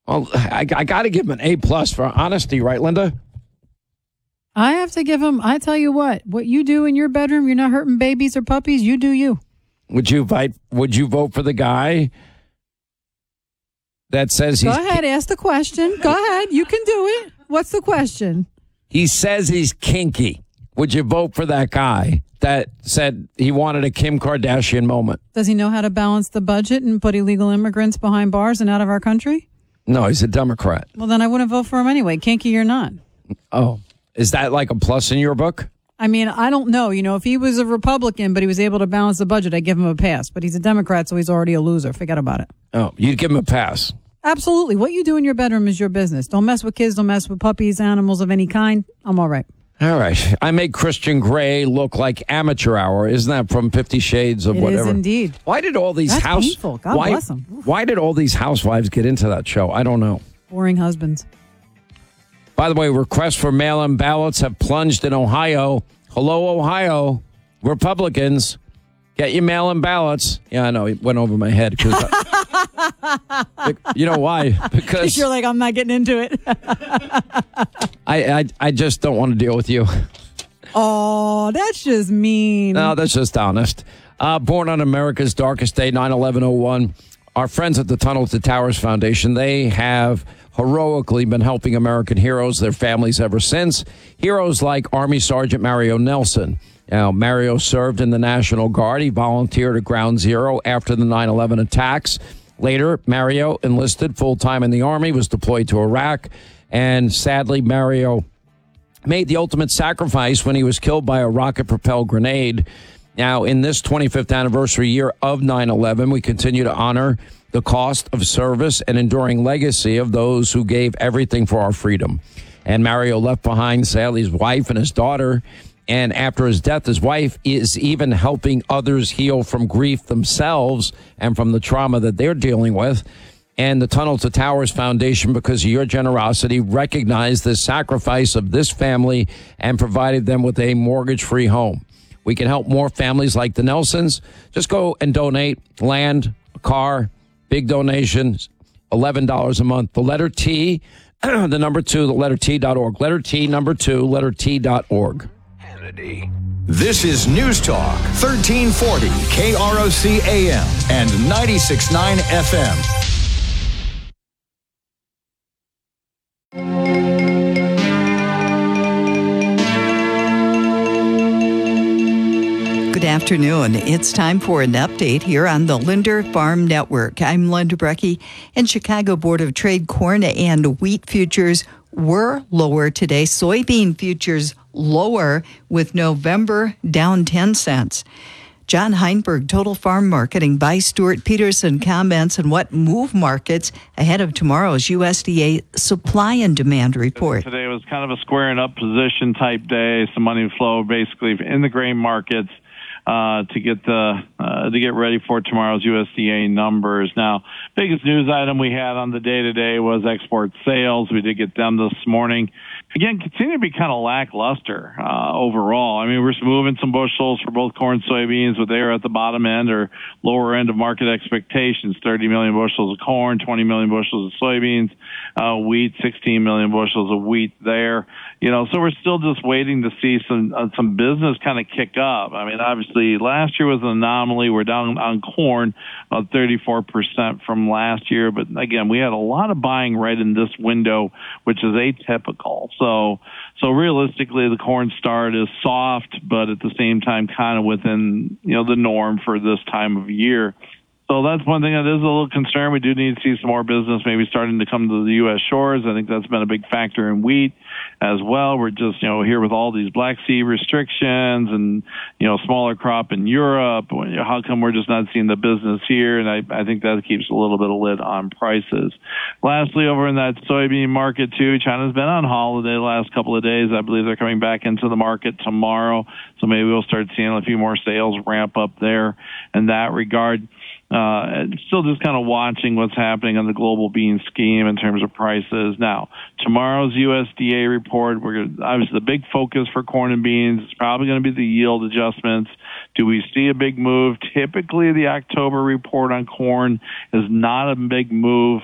Well, I got to give him an A+ for honesty, right, Linda? I have to give him, I tell you what you do in your bedroom, you're not hurting babies or puppies, you do you. Would you vote for the guy that says he's... Go ahead, ask the question. Go ahead, you can do it. What's the question? He says he's kinky. Would you vote for that guy that said he wanted a Kim Kardashian moment? Does he know how to balance the budget and put illegal immigrants behind bars and out of our country? No, he's a Democrat. Well, then I wouldn't vote for him anyway, kinky or not. Oh, is that like a plus in your book? I mean, I don't know. If he was a Republican, but he was able to balance the budget, I'd give him a pass. But he's a Democrat, so he's already a loser. Forget about it. Oh, you'd give him a pass? Absolutely. What you do in your bedroom is your business. Don't mess with kids. Don't mess with puppies, animals of any kind. I'm all right. All right. I make Christian Grey look like Amateur Hour. Isn't that from 50 Shades of Whatever? It is indeed. Why did all these That's painful. God bless them. Why did all these housewives get into that show? I don't know. Boring husbands. By the way, requests for mail-in ballots have plunged in Ohio. Hello, Ohio. Republicans, get your mail-in ballots. Yeah, I know. It went over my head. You know why? Because you're like, I'm not getting into it. I just don't want to deal with you. Oh, that's just mean. No, that's just honest. Born on America's darkest day, 9/11/01. Our friends at the Tunnel to Towers Foundation, they have heroically been helping American heroes, their families ever since. Heroes like Army Sergeant Mario Nelson. Now, Mario served in the National Guard. He volunteered at Ground Zero after the 9/11 attacks. Later, Mario enlisted full-time in the Army, was deployed to Iraq, and sadly, Mario made the ultimate sacrifice when he was killed by a rocket-propelled grenade. Now, in this 25th anniversary year of 9/11, we continue to honor the cost of service and enduring legacy of those who gave everything for our freedom. And Mario left behind, sadly, his wife and his daughter. And after his death, his wife is even helping others heal from grief themselves and from the trauma that they're dealing with. And the Tunnel to Towers Foundation, because of your generosity, recognized the sacrifice of this family and provided them with a mortgage-free home. We can help more families like the Nelsons. Just go and donate land, a car, big donations, $11 a month. The letter T, the number 2, the letter T.org. Letter T, number 2, letter T.org. This is News Talk, 1340 KROC AM and 96.9 FM. Good afternoon. It's time for an update here on the Linder Farm Network. I'm Linda Brecky, and Chicago Board of Trade corn and wheat futures were lower today. Soybean futures lower, with November down 10 cents. John Heinberg, Total Farm Marketing, by Stuart Peterson, comments on what move markets ahead of tomorrow's USDA supply and demand report. Today was kind of a squaring up position type day. Some money flow basically in the grain markets to get ready for tomorrow's USDA numbers. Now, biggest news item we had on the day today was export sales. We did get them this morning. Again, continue to be kind of lackluster overall. I mean, we're moving some bushels for both corn and soybeans, but they are at the bottom end or lower end of market expectations. 30 million bushels of corn, 20 million bushels of soybeans, wheat, 16 million bushels of wheat there. So we're still just waiting to see some business kind of kick up. I mean, obviously, last year was an anomaly. We're down on corn about 34% from last year. But again, we had a lot of buying right in this window, which is atypical. So realistically, the corn start is soft, but at the same time, kind of within the norm for this time of year. So that's one thing that is a little concern. We do need to see some more business maybe starting to come to the U.S. shores. I think that's been a big factor in wheat as well. We're just, here with all these Black Sea restrictions and, smaller crop in Europe. How come we're just not seeing the business here? And I think that keeps a little bit of lid on prices. Lastly, over in that soybean market too, China's been on holiday the last couple of days. I believe they're coming back into the market tomorrow. So maybe we'll start seeing a few more sales ramp up there in that regard. Still just kind of watching what's happening on the global bean scheme in terms of prices. Now, tomorrow's USDA report, obviously the big focus for corn and beans is probably going to be the yield adjustments. Do we see a big move? Typically, the October report on corn is not a big move